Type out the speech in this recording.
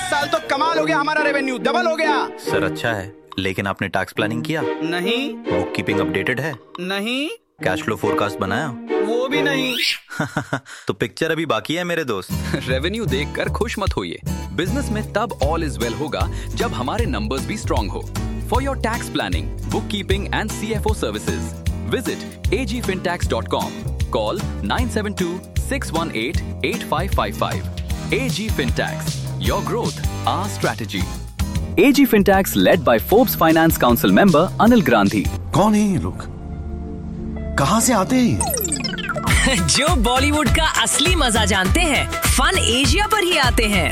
साल तो कमाल हो गया, हमारा रेवेन्यू डबल हो गया। सर अच्छा है, लेकिन आपने टैक्स प्लानिंग किया? नहीं। बुक कीपिंग अपडेटेड है? नहीं। कैश फ्लो फोरकास्ट बनाया? वो भी नहीं। तो पिक्चर अभी बाकी है मेरे दोस्त। रेवेन्यू देखकर खुश मत होइए। बिजनेस में तब ऑल इज वेल होगा जब हमारे नंबर्स भी स्ट्रॉन्ग हो। For your tax planning, book keeping and CFO services, visit agfintax.com. Call 972-618-8555. AG Fintax. Your growth, our strategy. AG Fintax led by Forbes Finance Council member Anil Grandhi. कौन है ये लोग? कहाँ से आते हैं? जो बॉलीवुड का असली मजा जानते हैं, फन एशिया पर ही आते हैं।